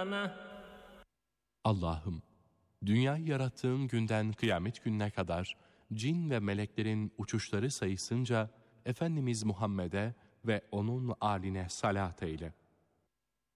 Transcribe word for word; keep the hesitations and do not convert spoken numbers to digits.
قيامة. Allah'ım, dünyayı yarattığın günden kıyamet gününe kadar cin ve meleklerin uçuşları sayısınca Efendimiz Muhammed'e ve onun âline salat eyle.